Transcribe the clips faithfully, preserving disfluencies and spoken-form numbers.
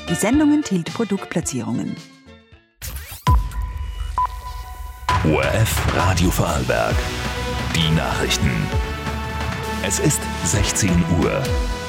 Die Sendung enthielt Produktplatzierungen. O R F Radio Vorarlberg. Die Nachrichten. Es ist sechzehn Uhr.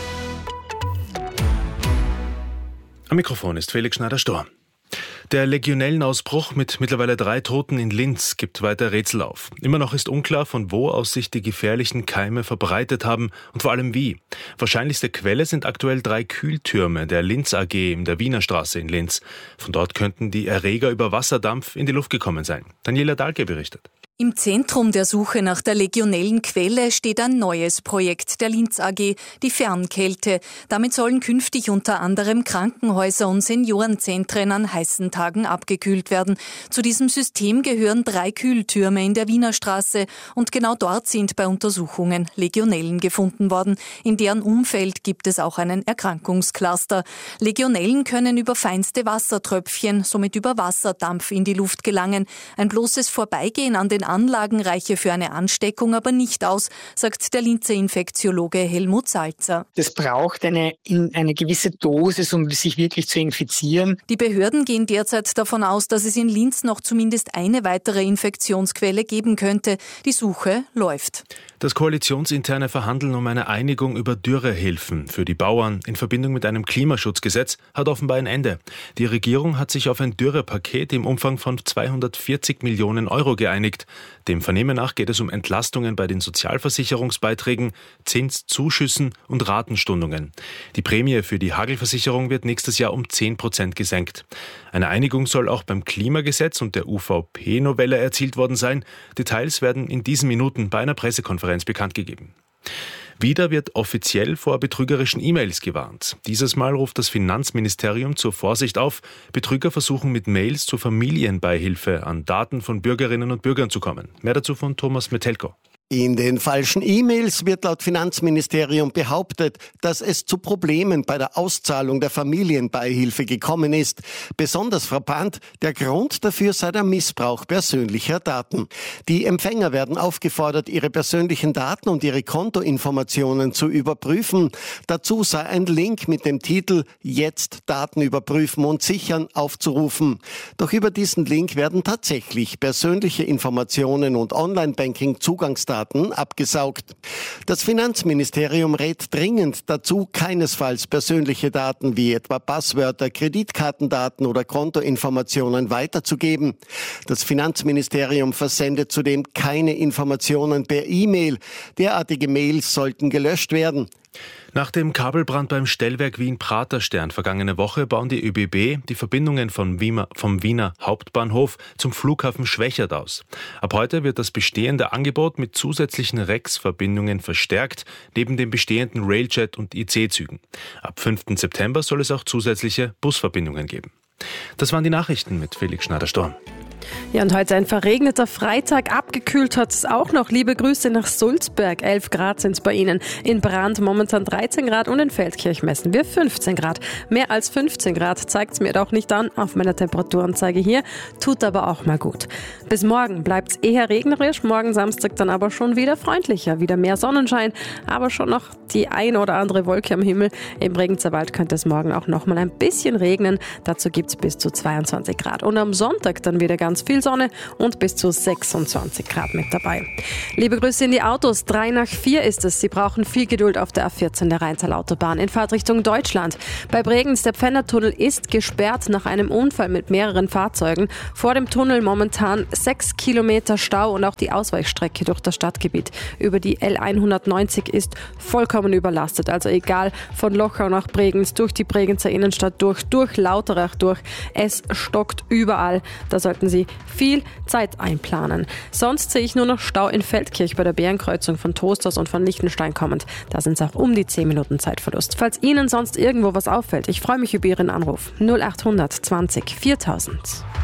Am Mikrofon ist Felix Schneider-Storr. Der Legionellenausbruch mit mittlerweile drei Toten in Linz gibt weiter Rätsel auf. Immer noch ist unklar, von wo aus sich die gefährlichen Keime verbreitet haben und vor allem wie. Wahrscheinlichste Quelle sind aktuell drei Kühltürme der Linz A G in der Wiener Straße in Linz. Von dort könnten die Erreger über Wasserdampf in die Luft gekommen sein. Daniela Dahlke berichtet. Im Zentrum der Suche nach der Legionellenquelle steht ein neues Projekt der Linz A G, die Fernkälte. Damit sollen künftig unter anderem Krankenhäuser und Seniorenzentren an heißen Tagen abgekühlt werden. Zu diesem System gehören drei Kühltürme in der Wiener Straße und genau dort sind bei Untersuchungen Legionellen gefunden worden. In deren Umfeld gibt es auch einen Erkrankungscluster. Legionellen können über feinste Wassertröpfchen, somit über Wasserdampf in die Luft gelangen. Ein bloßes Vorbeigehen an den Anlagen reiche für eine Ansteckung aber nicht aus, sagt der Linzer Infektiologe Helmut Salzer. Das braucht eine, eine gewisse Dosis, um sich wirklich zu infizieren. Die Behörden gehen derzeit davon aus, dass es in Linz noch zumindest eine weitere Infektionsquelle geben könnte. Die Suche läuft. Das koalitionsinterne Verhandeln um eine Einigung über Dürrehilfen für die Bauern in Verbindung mit einem Klimaschutzgesetz hat offenbar ein Ende. Die Regierung hat sich auf ein Dürrepaket im Umfang von zweihundertvierzig Millionen Euro geeinigt. Dem Vernehmen nach geht es um Entlastungen bei den Sozialversicherungsbeiträgen, Zinszuschüssen und Ratenstundungen. Die Prämie für die Hagelversicherung wird nächstes Jahr um zehn Prozent gesenkt. Eine Einigung soll auch beim Klimagesetz und der U V P-Novelle erzielt worden sein. Details werden in diesen Minuten bei einer Pressekonferenz bekannt gegeben. Wieder wird offiziell vor betrügerischen E-Mails gewarnt. Dieses Mal ruft das Finanzministerium zur Vorsicht auf. Betrüger versuchen mit Mails zur Familienbeihilfe an Daten von Bürgerinnen und Bürgern zu kommen. Mehr dazu von Thomas Metelko. In den falschen E-Mails wird laut Finanzministerium behauptet, dass es zu Problemen bei der Auszahlung der Familienbeihilfe gekommen ist. Besonders frappant, der Grund dafür sei der Missbrauch persönlicher Daten. Die Empfänger werden aufgefordert, ihre persönlichen Daten und ihre Kontoinformationen zu überprüfen. Dazu sei ein Link mit dem Titel »Jetzt Daten überprüfen und sichern« aufzurufen. Doch über diesen Link werden tatsächlich persönliche Informationen und Online-Banking-Zugangsdaten abgesaugt. Das Finanzministerium rät dringend dazu, keinesfalls persönliche Daten wie etwa Passwörter, Kreditkartendaten oder Kontoinformationen weiterzugeben. Das Finanzministerium versendet zudem keine Informationen per E-Mail. Derartige Mails sollten gelöscht werden. Nach dem Kabelbrand beim Stellwerk Wien-Praterstern vergangene Woche bauen die ÖBB die Verbindungen von Wiener, vom Wiener Hauptbahnhof zum Flughafen Schwächert aus. Ab heute wird das bestehende Angebot mit zusätzlichen Rex-Verbindungen verstärkt, neben den bestehenden Railjet- und I C-Zügen. Ab fünften September soll es auch zusätzliche Busverbindungen geben. Das waren die Nachrichten mit Felix Schneider-Storr. Ja, und heute ein verregneter Freitag. Abgekühlt hat es auch noch. Liebe Grüße nach Sulzberg. elf Grad sind es bei Ihnen. In Brand momentan dreizehn Grad und in Feldkirch messen wir fünfzehn Grad. Mehr als fünfzehn Grad zeigt es mir doch nicht an auf meiner Temperaturanzeige hier. Tut aber auch mal gut. Bis morgen bleibt es eher regnerisch. Morgen Samstag dann aber schon wieder freundlicher. Wieder mehr Sonnenschein, aber schon noch die ein oder andere Wolke am Himmel. Im Bregenzer Wald könnte es morgen auch noch mal ein bisschen regnen. Dazu gibt es bis zu zweiundzwanzig Grad. Und am Sonntag dann wieder ganz viel Sonne und bis zu sechsundzwanzig Grad mit dabei. Liebe Grüße in die Autos. Drei nach vier ist es. Sie brauchen viel Geduld auf der A vierzehn der Rheintal-Autobahn in Fahrtrichtung Deutschland. Bei Bregenz, der Pfändertunnel ist gesperrt nach einem Unfall mit mehreren Fahrzeugen. Vor dem Tunnel momentan sechs Kilometer Stau und auch die Ausweichstrecke durch das Stadtgebiet über die L hundertneunzig ist vollkommen überlastet. Also egal, von Lochau nach Bregenz, durch die Bregenzer Innenstadt durch, durch Lauterach durch. Es stockt überall. Da sollten Sie viel Zeit einplanen. Sonst sehe ich nur noch Stau in Feldkirch bei der Bärenkreuzung von Toasters und von Lichtenstein kommend. Da sind es auch um die zehn Minuten Zeitverlust. Falls Ihnen sonst irgendwo was auffällt, ich freue mich über Ihren Anruf. null achthundert zwanzig viertausend.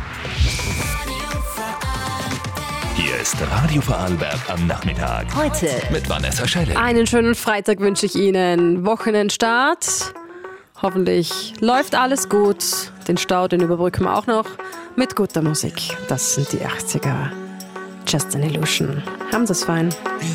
Hier ist Radio Vorarlberg am Nachmittag. Heute mit Vanessa Schelle. Einen schönen Freitag wünsche ich Ihnen. Wochenendstart. Hoffentlich läuft alles gut. Den Stau, den überbrücken wir auch noch mit guter Musik. Das sind die achtziger. Just an Illusion. Haben Sie es fein.